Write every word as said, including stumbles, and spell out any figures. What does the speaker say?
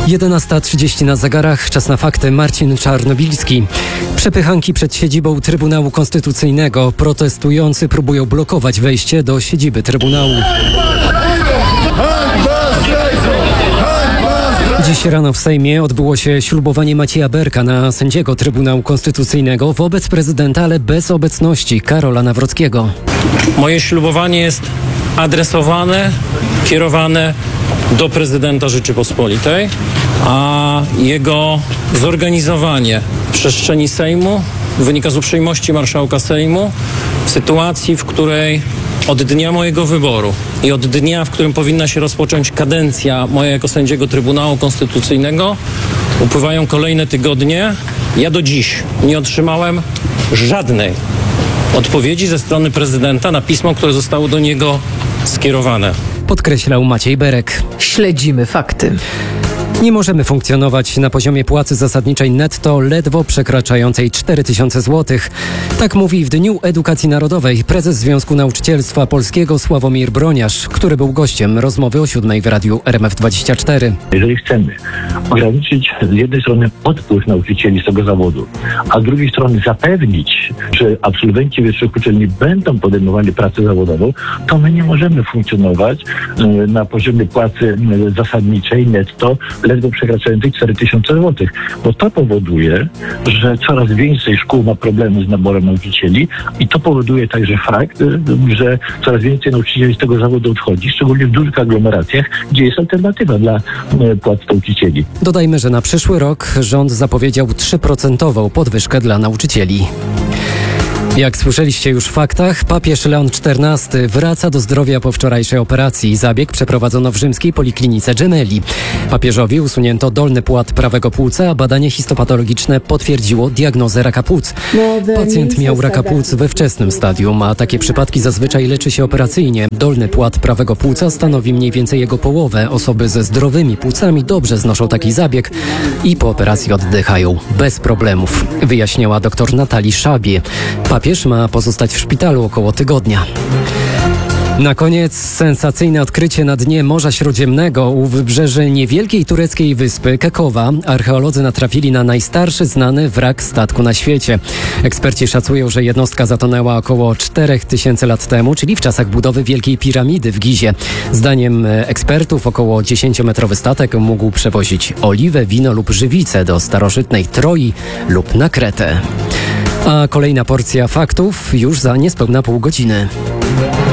jedenasta trzydzieści na zegarach, czas na fakty. Marcin Czarnobilski. Przepychanki przed siedzibą Trybunału Konstytucyjnego. Protestujący próbują blokować wejście do siedziby Trybunału. Dziś rano w Sejmie odbyło się ślubowanie Macieja Berka na sędziego Trybunału Konstytucyjnego wobec prezydenta, ale bez obecności Karola Nawrockiego. Moje ślubowanie jest adresowane, kierowane do prezydenta Rzeczypospolitej, a jego zorganizowanie w przestrzeni Sejmu wynika z uprzejmości marszałka Sejmu w sytuacji, w której od dnia mojego wyboru i od dnia, w którym powinna się rozpocząć kadencja moja jako sędziego Trybunału Konstytucyjnego, upływają kolejne tygodnie. Ja do dziś nie otrzymałem żadnej odpowiedzi ze strony prezydenta na pismo, które zostało do niego skierowane. Podkreślał Maciej Berek. Śledzimy fakty. Nie możemy funkcjonować na poziomie płacy zasadniczej netto ledwo przekraczającej cztery tysiące złotych. Tak mówi w Dniu Edukacji Narodowej prezes Związku Nauczycielstwa Polskiego Sławomir Broniarz, który był gościem rozmowy o siódmej w radiu R M F dwadzieścia cztery. Jeżeli chcemy ograniczyć z jednej strony odpływ nauczycieli z tego zawodu, a z drugiej strony zapewnić, że absolwenci wyższych uczelni będą podejmowali pracę zawodową, to my nie możemy funkcjonować na poziomie płacy zasadniczej netto ledwo przekraczającej cztery tysiące złotych, bo to powoduje, że coraz więcej szkół ma problemy z naborem nauczycieli i to powoduje także fakt, że coraz więcej nauczycieli z tego zawodu odchodzi, szczególnie w dużych aglomeracjach, gdzie jest alternatywa dla płac nauczycieli. Dodajmy, że na przyszły rok rząd zapowiedział trzy procent podwyżkę dla nauczycieli. Jak słyszeliście już w faktach, papież Leon czternasty wraca do zdrowia po wczorajszej operacji. Zabieg przeprowadzono w rzymskiej poliklinice Gemelli. Papieżowi usunięto dolny płat prawego płuca, a badanie histopatologiczne potwierdziło diagnozę raka płuc. Pacjent miał raka płuc we wczesnym stadium, a takie przypadki zazwyczaj leczy się operacyjnie. Dolny płat prawego płuca stanowi mniej więcej jego połowę. Osoby ze zdrowymi płucami dobrze znoszą taki zabieg i po operacji oddychają bez problemów, wyjaśniała dr Natalii Szabie. Papież ma pozostać w szpitalu około tygodnia. Na koniec sensacyjne odkrycie na dnie Morza Śródziemnego u wybrzeży niewielkiej tureckiej wyspy Kekowa. Archeolodzy natrafili na najstarszy znany wrak statku na świecie. Eksperci szacują, że jednostka zatonęła około cztery tysiące lat temu, czyli w czasach budowy Wielkiej Piramidy w Gizie. Zdaniem ekspertów około dziesięciometrowy statek mógł przewozić oliwę, wino lub żywicę do starożytnej Troi lub na Kretę. A kolejna porcja faktów już za niespełna pół godziny.